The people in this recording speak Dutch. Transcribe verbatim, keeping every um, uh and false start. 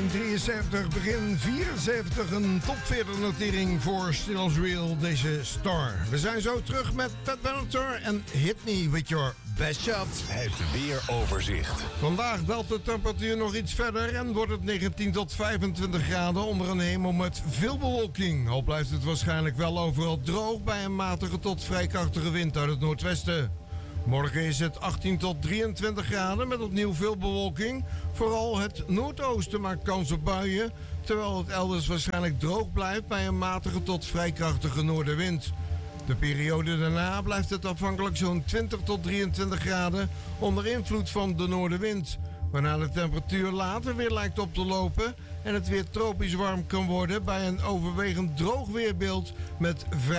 Eind drieënzeventig, begin vierenzeventig, een top veertig notering voor Still As Real, deze Star. We zijn zo terug met Pat Benatar en Hit Me With Your Best Shot. Het weeroverzicht. Vandaag daalt de temperatuur nog iets verder en wordt het negentien tot vijfentwintig graden onder een hemel met veel bewolking. Al blijft het waarschijnlijk wel overal droog bij een matige tot vrij krachtige wind uit het noordwesten. Morgen is het achttien tot drieëntwintig graden met opnieuw veel bewolking. Vooral het noordoosten maakt kans op buien, terwijl het elders waarschijnlijk droog blijft bij een matige tot vrij krachtige noordenwind. De periode daarna blijft het afhankelijk zo'n twintig tot drieëntwintig graden onder invloed van de noordenwind, waarna de temperatuur later weer lijkt op te lopen en het weer tropisch warm kan worden bij een overwegend droog weerbeeld met vrij